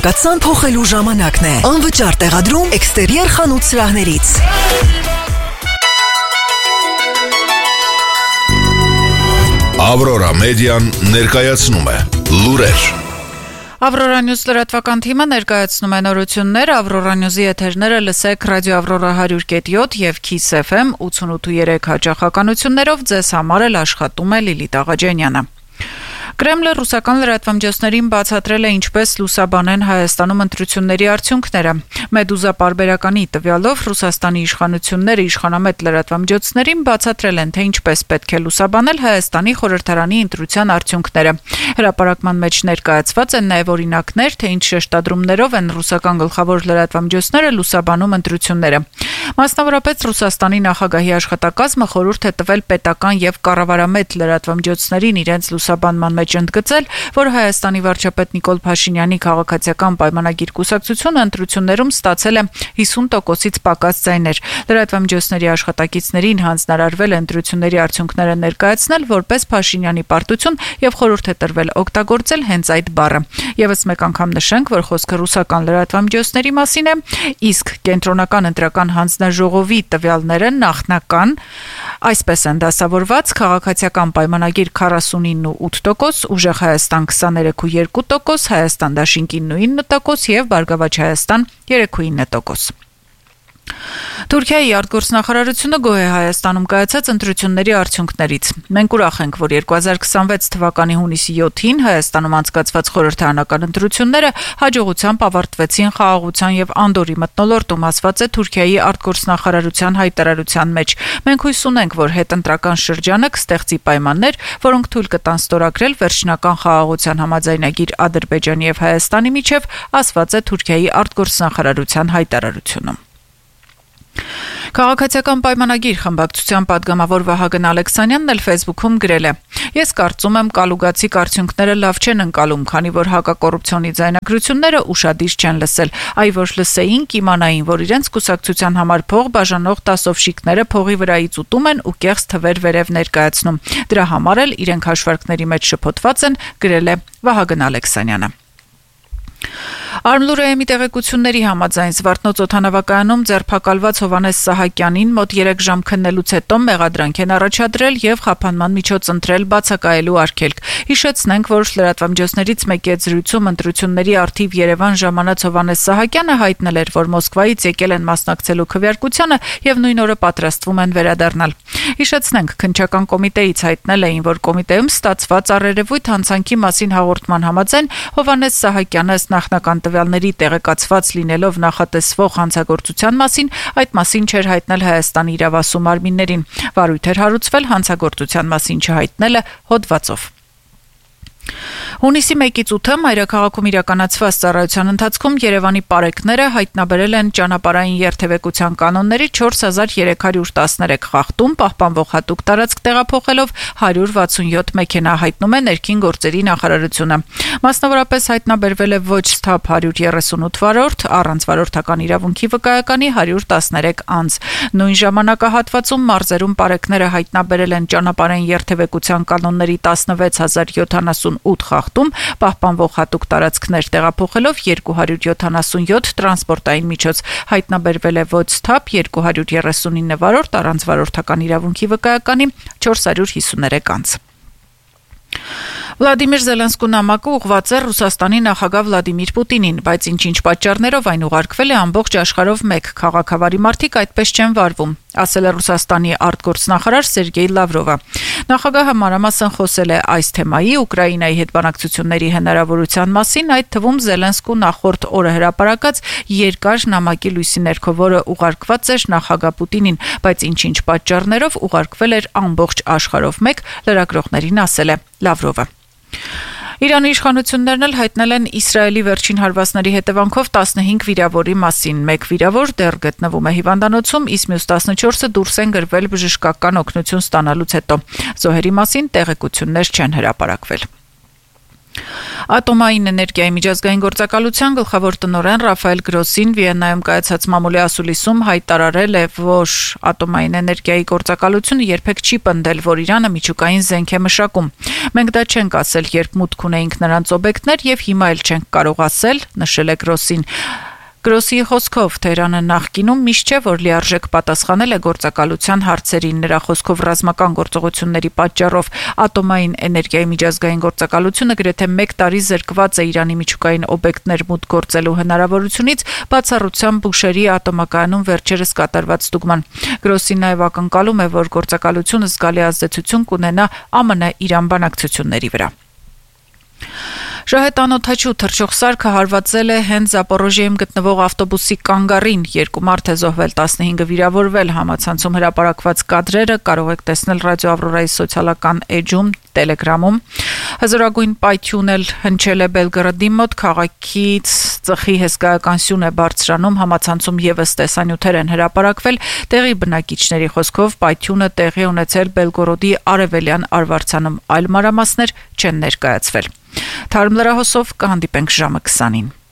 Կաթսան փոխելու ժամանակն է։ Անվճար տեղադրում էքստերիեր խանութ սրահներից։ Ավրորա մեդիան ներկայացնում է լուրեր։ Ավրորա Նյուզ լրատվական թիմը ներկայացնում է նորություններ, Ավրորա Նյուզի եթերները լսեք ռադիո Ավրորա 100.7 եւ Kiss FM 88.3 հաճախականություններով, ձեզ համար էլ աշխատում է Լիլիթ Աղաջանյանը։ Կրեմլը ռուսական լրատվամիջոցներին բացատրել է ինչպես լուսաբանեն Հայաստանում ընտրությունների արդյունքները։ Մեդուզա պարբերականի տվյալով Ռուսաստանի իշխանությունները իշխանամետ լրատվամիջոցներին բացատրել են, թե ինչպես պետք է լուսաբանել Հայաստանի խորհրդարանի ընտրության արդյունքները։ Հրապարակման մեջ ներկայացված են նաև օրինակներ, թե ինչ շեշտադրումներով են ռուսական գլխավոր լրատվամիջոցները լուսաբանում ընտրությունները։ Մասնավորապես Ռուսաստանի նախագահի աշխատակազմը խորհուրդ է տվել պետական եւ կառավարամետ լրատվամիջոցներին իրենց լուսաբանման մեջ ընդգծել, որ Հայաստանի վարչապետ Նիկոլ Փաշինյանի քաղաքացիական պայմանագիր կուսակցությունը ընտրություններում ստացել է 50%-ից պակաս ձայներ։ Լրատվամիջոցների աշխատակիցներին հանձնարարվել է ընտրությունների արդյունքները ներկայացնել որպես Փաշինյանի պարտություն եւ խորհուրդ է տրվել օգտագործել հենց այդ բառը։ Եվս մեկ անգամ նշենք, որ խոսքը ռուսական լրատվամիջոցների մասին է, իսկ կենտրոնական ընտրական հանձնաժողովի տվյալները նախնական այսպես են դասավորված՝ քաղաքացիական պայմանագիր 49.8%, Ուժեղ Հայաստան 23.2%, Հայաստան դաշինքի 9% եւ Բարգավաճ Հայաստան 3.9%։ Թուրքիայի արտգործնախարարությունը գոհ է Հայաստանում կայացած ընտրությունների արդյունքներից։ Մենք ուրախ ենք, որ 2026 թվականի հունիսի 7-ին Հայաստանում անցկացված խորհրդարանական ընտրությունները հաջողությամբ ավարտվեցին խաղաղության եւ անդորի մթնոլորտում, ասված է Թուրքիայի արտգործնախարարության հայտարարության մեջ։ Մենք հույս ունենք, որ հետընտրական շրջանը կստեղծի պայմաններ, որոնք թույլ կտան ստորագրել վերջնական խաղաղության համաձայնագիր Ադրբեջանի եւ Հայաստանի միջև, ասված է Թուրքիայի արտգործնախարարության հայտարարությունում։ Քաղաքացիական պայմանագիր խմբակցության падգամավոր Վահագն Ալեքսանյանն էլ Facebook-ում գրել է. Ես կարծում եմ կալուգացիկ արդյունքները լավ չեն ընկալում, քանի որ հակակոռուպցիոնի ձայնագրությունները ուշադիր չեն լսել, այ որ լսեին, կիմանային, որ իրենց կուսակցության համար փող բաժանող տասովշիկները փողի վրայից ուտում են ու կեղծ թվեր վերև ներկայացնում։ Դրա համար էլ իրենք հաշվարկների մեջ շփոթված են, գրել է Վահագն Ալեքսանյանը։ Արմլուրեեմի տեղեկությունների համաձայն Զվարթնոց օդանավակայանում ձերբակալված Հովհաննես Սահակյանին մոտ 3 ժամ քննելուց հետո մեղադրանք են առաջադրել եւ խափանման միջոց ընտրել բացակայելու արգելք։ Հիշեցնենք, որ լրատվամիջոցներից մեկի հետ զրույցում ընտրությունների արդիվ Երևան ժամանած Հովհաննես Սահակյանը հայտնել էր, որ Մոսկվայից եկել են մասնակցելու քվեարկությանը եւ նույն օրը պատրաստվում են վերադառնալ։ Հիշեցնենք, քննչական կոմիտեից հայտնել էին, որ կոմիտեում ստացված առերևույթ հանցանքի մասին հաղորդման համաձայն Հովհաննես Սահակյանը նախնական տվյալների տեղեկացված լինելով նախատեսվող հանցագործության մասին, այդ մասին չէր հայտնել Հայաստանի իրավասու մարմիններին։ Վարույթ էր հարուցվել հանցագործության մասին չհայտնելը հոդվածով։ Հունիսի 1-ից 8-ը մայրաքաղաքում իրականացված ծառայության ընթացքում Երևանի պարեկները հայտնաբերել են ճանապարհային երթևեկության կանոնների 4313 խախտում, պահպանվող հատուկ տարածք տեղափոխելով 167 մեքենա, հայտնում է ներքին գործերի նախարարությունը։ Մասնավորապես հայտնաբերվել է ոչ սթափ 138 վարորդ, առանց վարորդական իրավունքի վկայականի 113 անձ։ Նույն ժամանակահատվածում մարզերում պարեկները հայտնաբերել են ճանապարհային երթևեկության կանոնների 16078 խախտում, պահպանվող հատուկ տարածքներ տեղափոխելով 277 տրանսպորտային միջոց, հայտնաբերվել է ոչ սթափ 239 վարորդ, առանց վարորդական իրավունքի վկայականի 453 անձ։ Վլադիմիր Զելենսկու նամակը ուղղված է Ռուսաստանի նախագահ Վլադիմիր Պուտինին, բայց ինչ-ինչ պատճառներով այն ուղարկվել է ամբողջ աշխարհով մեկ, քաղաքավարի մարդիկ այդպես չեն վարվում, ասել է Ռուսաստանի արտգործնախարար Սերգեյ Լավրովը։ Նախագահը մանրամասն խոսել է այս թեմայի, Ուկրաինայի հետ բանակցությունների հնարավորության մասին, այդ թվում Զելենսկու նախորդ օրը հրապարակած երկար նամակի լույսի ներքո, որը ուղարկված էր նախագահ Պուտինին, բայց ինչ-ինչ պատճառներով ուղարկվել էր ամբողջ աշխարհով մեկ, լրագրողներին ասել է Լավրովը։ Իրանի իշխանություններն էլ հայտնել են Իսրայելի վերջին հարվածների հետևանքով 15 վիրավորի մասին։ Մեկ վիրավոր դեռ գտնվում է հիվանդանոցում, իսկ մյուս 14-ը դուրս են գրվել բժշկական օգնություն ստանալուց հետո։ Զոհերի մասին տեղեկություններ չեն հրապարակվել։ Ատոմային էներգիայի միջազգային գործակալության գլխավոր տնօրեն Ռաֆայել Գրոսին Վիեննայում կայացած մամուլի ասուլիսում հայտարարել է, որ ատոմային էներգիայի գործակալությունը երբեք չի պնդել, որ Իրանը միջուկային զենք է մշակում։ Մենք դա չենք ասել, երբ մուտք ունեինք նրանց օբյեկտներ եւ հիմա էլ չենք կարող ասել, նշել է Գրոսին։ Գրոսի խոսքով Թեհրանը նախկինում միշտ չէ, որ լիարժեք պատասխանել է գործակալության հարցերին։ Նրա խոսքով ռազմական գործողությունների պատճառով ատոմային էներգիայի միջազգային գործակալությունը գրեթե 1 տարի զրկված է Իրանի միջուկային օբյեկտներ մուտք գործելու հնարավորությունից, բացառությամբ Բուշերի ատոմակայանում վերջերս կատարված ստուգման։ Գրոսին նաև ակնկալում է, որ գործակալությունը զգալի ազդեցություն կունենա ԱՄՆ-Իրան բանակցությունների վրա։ Շահետանոթաչու թռչող սարքը հարվածել է հենց Զապորոժիայում գտնվող ավտոբուսի կանգառին, 2 մարդ է զոհվել, 15-ը վիրավորվել, համացանցում հրապարակված կադրերը կարող եք տեսնել Ռադիո Ավրորայի սոցիալական էջում, Տելեգրամում։ Հզորագույն պայթյուն էլ հնչել է Բելգրադի մոտ, քաղաքից ծխի հսկայական սյուն է բարձրանում, համացանցում եւս տեսանյութեր են հրապարակվել, տեղի բնակիչների խոսքով պայթյունը տեղի ունեցել Բելգորոդի արևելյան արվարձանում, այլ մանրամասներ չեն ներկայացվել։ Թարմ լրահոսով կհանդիպենք ժամը 20-ին։